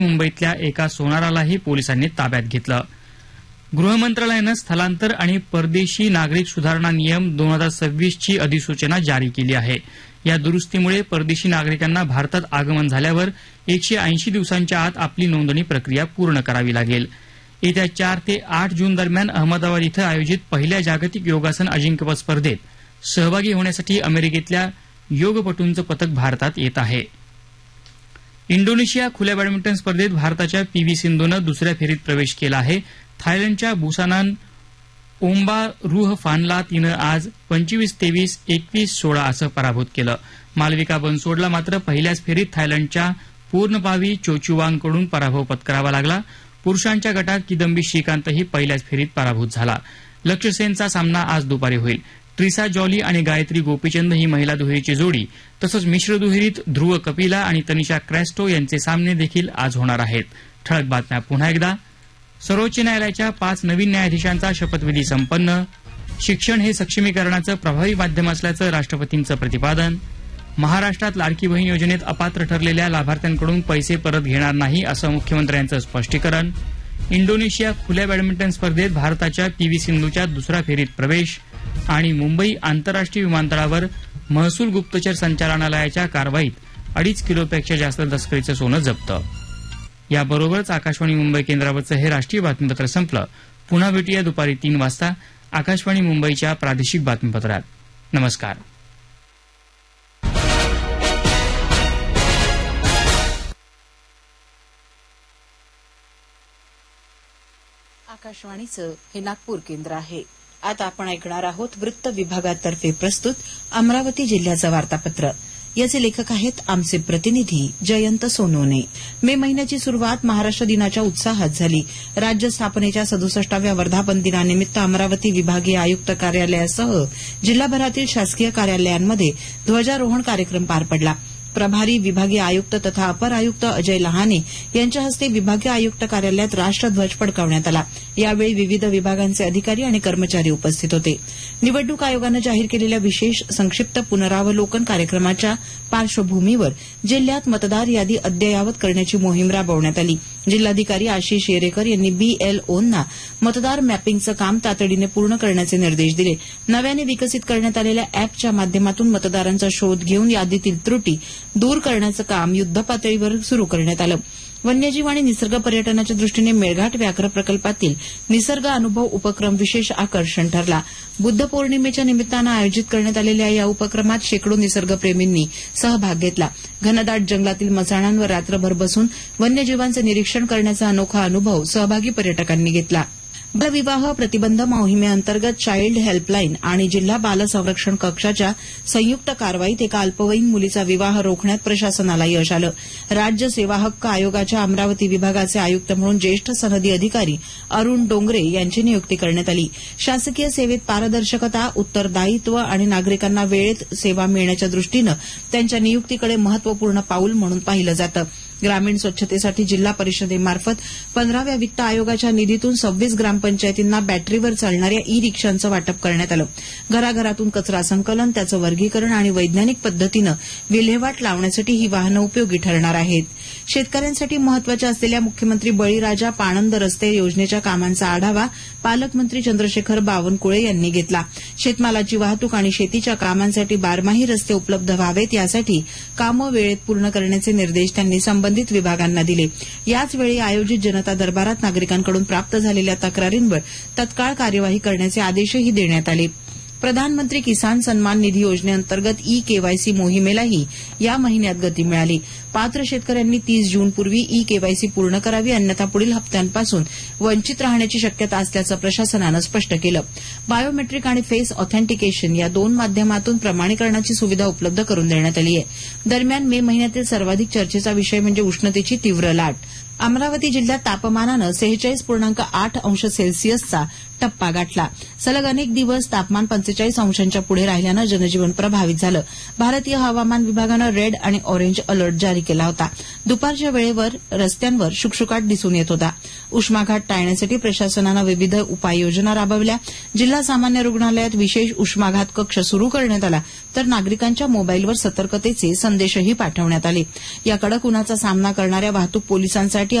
मुंबईतल्या एका सोनारालाही पोलिसांनी ताब्यात घेतलं. गृह मंत्रालयानं स्थलांतर आणि परदेशी नागरिक सुधारणा नियम 2026 ची अधिसूचना जारी केली आहे. या दुरुस्तीमुळे परदेशी नागरिकांना भारतात आगमन झाल्यावर 180 दिवसांच्या आत आपली नोंदणी प्रक्रिया पूर्ण करावी लागेल. येत्या 4 ते 8 जून दरम्यान अहमदाबाद इथं आयोजित पहिल्या जागतिक योगासन अजिंक्यपद स्पर्धेत सहभागी होण्यासाठी अमेरिकेतल्या योगपटूंचं पथक भारतात येत आहे. इंडोनेशिया खुल्या बॅडमिंटन स्पर्धेत भारताच्या पी.व्ही. सिंधूनं दुसऱ्या फेरीत प्रवेश केला आहे. थायलंडच्या बुसानान ओम्बारुहफानला तिनं आज 25-23, 21-16 असं पराभूत केलं. मालविका बनसोडला मात्र पहिल्याच फेरीत थायलंडच्या पूर्णपावी चोचुवांगकडून पराभव पत्करावा लागला. पुरुषांच्या गटात किदंबी श्रीकांतही पहिल्याच फेरीत पराभूत झाला. लक्ष्य सेनचा सामना आज दुपारी होईल. ट्रिसा जॉली आणि गायत्री गोपीचंद ही महिला दुहेरीची जोडी तसंच मिश्र दुहेरीत ध्रुव कपिला आणि तनिषा क्रॅस्टो यांचे सामने देखील आज होणार आहेत. ठळक बातम्या पुन्हा एकदा. सर्वोच्च न्यायालयाच्या 5 नवीन न्यायाधीशांचा शपथविधी संपन्न. शिक्षण हे सक्षमीकरणाचं प्रभावी माध्यम असल्याचं राष्ट्रपतींचं प्रतिपादन. महाराष्ट्रात लाडकी बहीण योजनेत अपात्र ठरलेल्या लाभार्थ्यांकडून पैसे परत घेणार नाही असं मुख्यमंत्र्यांचं स्पष्टीकरण. इंडोनेशिया खुल्या बॅडमिंटन स्पर्धेत भारताच्या पी.व्ही. सिंधूच्या दुसऱ्या फेरीत प्रवेश. आणि मुंबई आंतरराष्ट्रीय विमानतळावर महसूल गुप्तचर संचालनालयाच्या कारवाईत 2.5 किलोपेक्षा जास्त तस्करीचं सोनं जप्त. याबरोबरच आकाशवाणी मुंबई केंद्रावरचं हे राष्ट्रीय बातमीपत्र संपलं. पुन्हा भेटूया दुपारी 3 वाजता आकाशवाणी मुंबईच्या प्रादेशिक बातमीपत्रात. नमस्कार. आकाशवाणीचं हे नागपूर केंद्र आहे. आता आपण ऐकणार आहोत वृत्त विभागातर्फे प्रस्तुत अमरावती जिल्ह्याचं वार्तापत्र. याचे लेखक आहेत आमचे प्रतिनिधी जयंत सोनवणे. मे महिन्याची सुरुवात महाराष्ट्र दिनाच्या उत्साहात झाली. राज्य स्थापनेच्या 67व्या वर्धापन दिनानिमित्त अमरावती विभागीय आयुक्त कार्यालयासह जिल्हाभरातील शासकीय कार्यालयांमध्ये ध्वजारोहण कार्यक्रम पार पडला. प्रभारी विभागीय आयुक्त तथा अपर आयुक्त अजय लहाने यांच्या हस्ते विभागीय आयुक्त कार्यालयात राष्ट्रध्वज फडकावण्यात आला. यावेळी विविध विभागांचे अधिकारी आणि कर्मचारी उपस्थित होते. निवडणूक आयोगानं जाहीर केलेल्या विशेष संक्षिप्त पुनरावलोकन कार्यक्रमाच्या पार्श्वभूमीवर जिल्ह्यात मतदार यादी अद्ययावत करण्याची मोहीम राबवण्यात आली. जिल्हाधिकारी आशिष येरेकर यांनी बीएलओंना मतदार मॅपिंगचं काम तातडीने पूर्ण करण्याचे निर्देश दिले. नव्याने विकसित करण्यात आलेल्या अॅपच्या माध्यमातून मतदारांचा शोध घेऊन यादीतील त्रुटी दूर करण्याचं काम युद्धपातळीवर सुरू करण्यात आलं. वन्यजीव आणि निसर्ग पर्यटनाच्या दृष्टीने मेळघाट व्याघ्र प्रकल्पातील निसर्ग अनुभव उपक्रम विशेष आकर्षण ठरला. बुद्ध पौर्णिमेच्या निमित्तानं आयोजित करण्यात आलेल्या या उपक्रमात शेकडो निसर्गप्रेमींनी सहभाग घेतला. घनदाट जंगलातील मचाणांवर रात्रभर बसून वन्यजीवांचं निरीक्षण करण्याचा अनोखा अनुभव सहभागी पर्यटकांनी घेतला. बालविवाह प्रतिबंध मोहिमेअंतर्गत चाइल्ड हेल्पलाईन आणि जिल्हा बाल संरक्षण कक्षाच्या संयुक्त कारवाईत एका अल्पवयीन मुलीचा विवाह रोखण्यात प्रशासनाला यश आलं. राज्य सेवा हक्क आयोगाच्या अमरावती विभागाचे आयुक्त म्हणून ज्येष्ठ सनदी अधिकारी अरुण डोंगरे यांची नियुक्ती करण्यात आली. शासकीय सेवेत पारदर्शकता, उत्तरदायित्व आणि नागरिकांना वेळेत सेवा मिळण्याच्या दृष्टीनं त्यांच्या नियुक्तीकडे महत्वपूर्ण पाऊल म्हणून पाहिलं जातं. ग्रामीण स्वच्छतेसाठी जिल्हा परिषदेमार्फत 15व्या वित्त आयोगाच्या निधीतून 26 ग्रामपंचायतींना बॅटरीवर चालणाऱ्या ई रिक्षांचं वाटप करण्यात आलं. घराघरातून कचरा संकलन, त्याचं वर्गीकरण आणि वैज्ञानिक पद्धतीनं विल्हेवाट लावण्यासाठी ही वाहनं उपयोगी ठरणार आहेत. शेतकऱ्यांसाठी महत्वाच्या असलेल्या मुख्यमंत्री बळीराजा पाणंद रस्ते योजनेच्या कामांचा आढावा पालकमंत्री चंद्रशेखर बावनकुळे यांनी घेतला. शेतमालाची वाहतूक आणि शेतीच्या कामांसाठी बारमाही रस्ते उपलब्ध व्हावेत यासाठी कामं वेळेत पूर्ण करण्याचे निर्देश त्यांनी संबंधित विभागांना दिले. याचवेळी आयोजित जनता दरबारात नागरिकांकडून प्राप्त झालेल्या तक्रारींवर तत्काळ कार्यवाही करण्याचे आदेशही देण्यात आले. प्रधानमंत्री किसान सन्मान निधी योजनेअंतर्गत ई केवायसी मोहिमेलाही या महिन्यात गती मिळाली. पात्र शेतकऱ्यांनी 30 जूनपूर्वी ई केवायसी पूर्ण करावी, अन्यथा पुढील हप्त्यांपासून वंचित राहण्याची शक्यता असल्याचं प्रशासनानं स्पष्ट केलं. बायोमेट्रिक आणि फेस ऑथेंटिकेशन या 2 माध्यमातून प्रमाणीकरणाची सुविधा उपलब्ध करून देण्यात आली आहे. दरम्यान मे महिन्यातील सर्वाधिक चर्चेचा विषय म्हणजे उष्णतेची तीव्र लाट. अमरावती जिल्ह्यात तापमानानं 46.8 अंश सेल्सिअसचा टप्पा गाठला. सलग अनेक दिवस तापमान 45 अंशांच्या पुढे राहिल्यानं जनजीवन प्रभावित झालं. भारतीय हवामान विभागानं रेड आणि ऑरेंज अलर्ट जारी जारी केला होता. दुपारच्या वेळेवर रस्त्यांवर शुकशुकाट दिसून येत होता. उष्माघात टाळण्यासाठी प्रशासनानं विविध उपाययोजना राबवल्या. जिल्हा सामान्य रुग्णालयात विशेष उष्माघात कक्ष सुरू करण्यात आला, तर नागरिकांच्या मोबाईलवर सतर्कतेचे संदेशही पाठवण्यात आले. या कडक उन्हाचा सामना करणाऱ्या वाहतूक पोलिसांसाठी